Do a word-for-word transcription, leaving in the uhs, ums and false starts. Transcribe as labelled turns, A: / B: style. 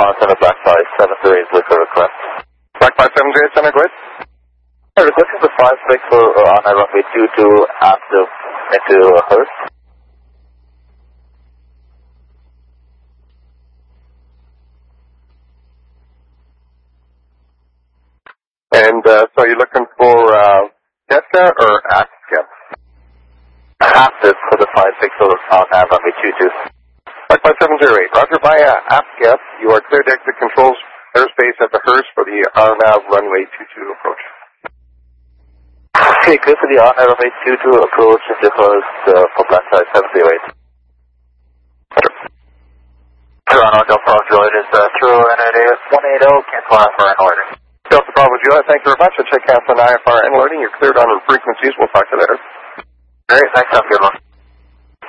A: Center, Black five seven zero eight, liquor request.
B: Black five seven zero eight, Center, go ahead.
A: I'm requesting the five six for uh, on runway two two after into uh, Hurst.
B: And uh, so you're looking for uh, Jessica or Aska?
A: After for the five six for on runway two two.
B: Black five seven zero eight, Roger, via Aska, you are cleared to exit controls airspace at the Hurst for the R N A V runway two two approach.
A: Okay, good for the on runway two two approach into Hurst uh, for Black five seven zero eight. Toronto Delta Droid is uh, through N A D one eighty, cancel I F R and loading.
B: Delta Bravo Juliet, thank you very much. I'll check cancel on I F R and loading. You're cleared on frequencies. We'll talk to you later.
A: Great, thanks. Have a good one.